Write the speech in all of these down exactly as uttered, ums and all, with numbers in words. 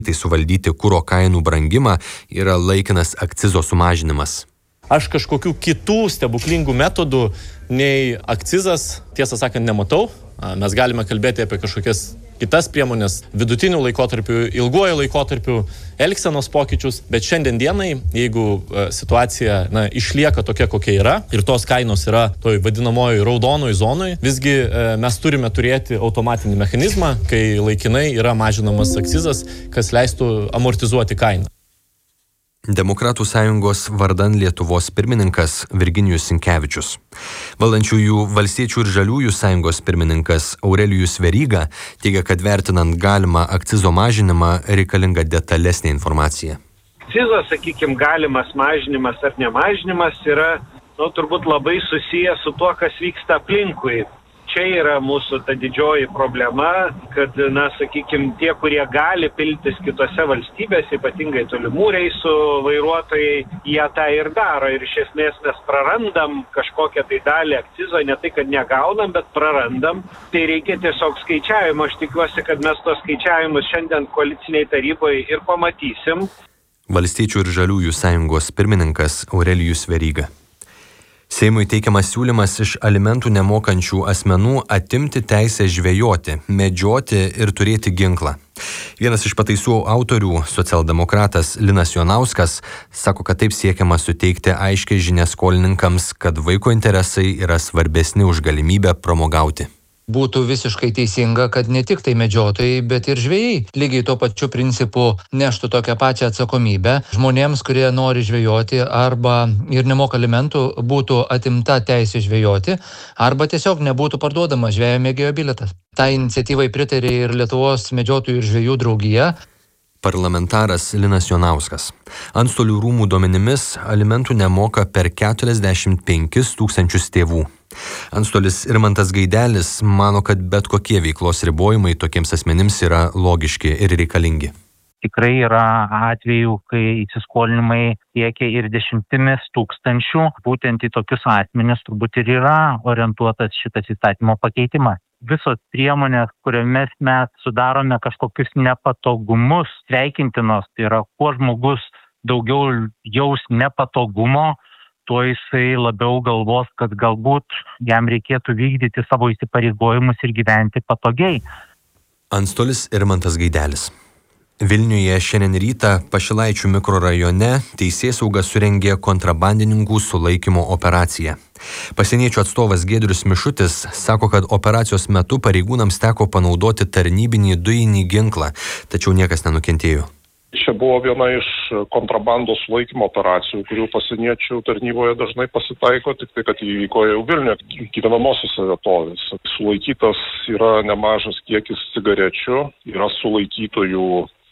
Tai suvaldyti kuro kainų brangimą yra laikinas akcizo sumažinimas. Aš kažkokių kitų stebuklingų metodų nei akcizas, tiesą sakant, nematau. Mes galime kalbėti apie kažkokias kitas priemonės, vidutinių laikotarpių, ilguoju laikotarpiu, elgsenos pokyčius, bet šiandien dienai, jeigu situacija na, išlieka tokia, kokia yra, ir tos kainos yra toj vadinamoji raudonoj zonoj, visgi mes turime turėti automatinį mechanizmą, kai laikinai yra mažinamas akcizas, kas leistų amortizuoti kainą. Demokratų sąjungos vardan Lietuvos pirmininkas Virginijus Sinkevičius. Valdančiųjų Valstiečių ir Žaliųjų sąjungos pirmininkas Aurelijus Veryga teigia, kad vertinant galimą akcizo mažinimą reikalinga detalesnė informacija. Akcizo, sakykime, galimas mažinimas ar nemažinimas yra nu, turbūt labai susijęs su tuo, kas vyksta aplinkui. Čia yra mūsų ta didžioji problema, kad, na, sakykime, tie, kurie gali piltis kitose valstybėse, ypatingai tolimų reisų vairuotojai, jie tą ir daro. Ir iš esmės mes prarandam kažkokią tai dalį akcizo, ne tai, kad negaunam, bet prarandam. Tai reikia tiesiog skaičiavimo. Aš tikiuosi, kad mes tos skaičiavimus šiandien koaliciniai taryboje ir pamatysim. Valstiečių ir Žaliųjų sąjungos pirmininkas Aurelijus Veryga. Seimui teikiamas siūlymas iš alimentų nemokančių asmenų atimti teisę žvejoti, medžioti ir turėti ginklą. Vienas iš pataisų autorių, socialdemokratas Linas Jonauskas, sako, kad taip siekiama suteikti aiškiai žinią skolininkams, kad vaiko interesai yra svarbesni už galimybę pramogauti. Būtų visiškai teisinga, kad ne tik tai medžiotojai, bet ir žvejai lygiai tuo pačiu principu neštų tokią pačią atsakomybę. Žmonėms, kurie nori žvejoti arba ir nemoka alimentų, būtų atimta teisė žvejoti arba tiesiog nebūtų parduodamas žvejo mėgėjo bilietas. Tai iniciatyvai pritarė ir Lietuvos medžiotojų ir žvejų draugija. Parlamentaras Linas Jonauskas. Antstolių rūmų duomenimis alimentų nemoka per keturiasdešimt penkis tūkstančius tėvų. Antstolis Irmantas Gaidelis mano, kad bet kokie veiklos ribojimai tokiems asmenims yra logiški ir reikalingi. Tikrai yra atvejų, kai įsiskolinimai siekia ir dešimtimis tūkstančių. Būtent į tokius asmenis turbūt ir yra orientuotas šitas įstatymo pakeitimas. Visos priemonės, kuriomis mes sudarome kažkokius nepatogumus, sveikintinos, tai yra, kuo žmogus daugiau jaus nepatogumo, tuo jisai labiau galvos, kad galbūt jam reikėtų vykdyti savo įsipareigojimus ir gyventi patogiai. Antstolis Irmantas Gaidelis. Vilniuje šiandien rytą Pašilaičių mikrorajone teisėsauga surengė kontrabandininkų sulaikymo operaciją. Pasieniečių atstovas Giedrius Mišutis sako, kad operacijos metu pareigūnams teko panaudoti tarnybinį dujinį ginklą, tačiau niekas nenukentėjo. Čia buvo viena iš kontrabandos sulaikymo operacijų, kurių pasieniečių tarnyboje dažnai pasitaiko, tik tai, kad įvyko jau Vilniuje gyvenamosiose vietovėse. Sulaikytas yra nemažas kiekis cigarečių, yra sulaikytojų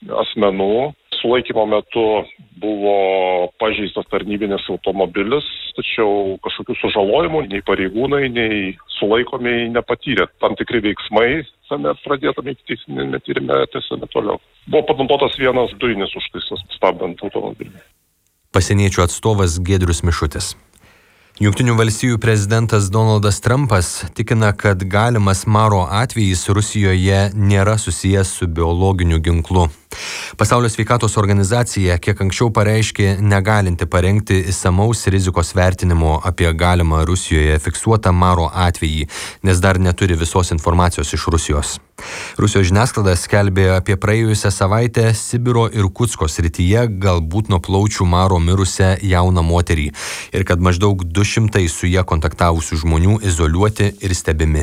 asmenų. Sulaikymo metu buvo pažeistas tarnybinis automobilis, tačiau kažkokių sužalojimų nei pareigūnai, nei sulaikomieji nepatyrė. Tam tikri veiksmai tame pradėtame ikiteisminiame tyrime tęsiami toliau. Buvo panaudotas vienas dujinis užtaisas stabdant automobilį. Pasieniečių atstovas Giedrius Mišutis. Jungtinių valstijų prezidentas Donaldas Trumpas tikina, kad galimas Maro atvejis Rusijoje nėra susijęs su biologiniu ginklu. Pasaulio sveikatos organizacija kiek anksčiau pareiškė negalinti parengti išsamaus rizikos vertinimo apie galimą Rusijoje fiksuotą Maro atvejį, nes dar neturi visos informacijos iš Rusijos. Rusijos žiniasklaida skelbė apie praėjusią savaitę Sibiro ir Kutsko srityje galbūt nuo plaučių maro mirusią jauną moterį ir kad maždaug du šimtai su ja kontaktavusių žmonių izoliuoti ir stebimi.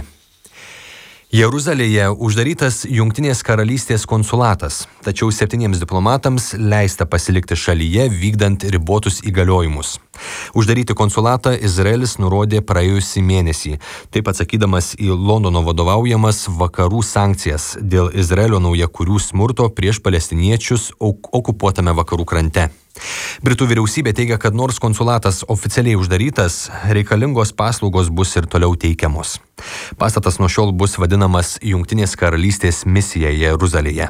Jeruzalėje uždarytas Jungtinės karalystės konsulatas, tačiau septyniems diplomatams leista pasilikti šalyje vykdant ribotus įgaliojimus. Uždaryti konsulatą Izraelis nurodė praėjusį mėnesį, taip atsakydamas į Londono vadovaujamas vakarų sankcijas dėl Izraelio naujakurių smurto prieš palestiniečius okupuotame vakarų krante. Britų vyriausybė teigia, kad nors konsulatas oficialiai uždarytas, reikalingos paslaugos bus ir toliau teikiamos. Pastatas nuo šiol bus vadinamas Jungtinės karalystės misija Jeruzalėje.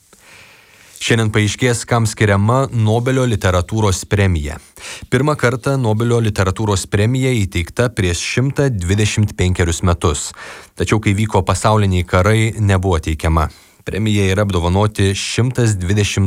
Šiandien paaiškės, kam skiriama Nobelio literatūros premija. Pirmą kartą Nobelio literatūros premija įteikta prieš šimtą dvidešimt penkerius metus. Tačiau, kai vyko pasauliniai karai, nebuvo teikiama. Premija yra apdovanoti šimtas dvidešimt